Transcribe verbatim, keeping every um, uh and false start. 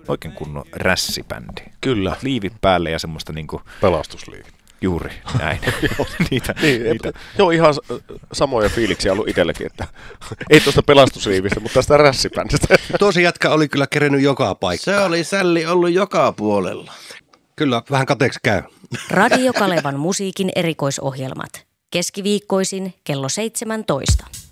oikein kunnon rässibändi. Kyllä. Liivit päälle ja semmoista niinku... Pelastusliivit. Juuri, näin. niitä, niin, niitä. Joo, ihan samoja fiiliksiä ollut itselläkin, että ei tuosta pelastusliivistä, mutta tästä rässibändistä. Tuosi jätkä oli kyllä kerennyt joka paikkaan. Se oli sälli ollut joka puolella. Kyllä, vähän kateeksi käy. Radio Kalevan musiikin erikoisohjelmat. Keskiviikkoisin kello seitsemäntoista.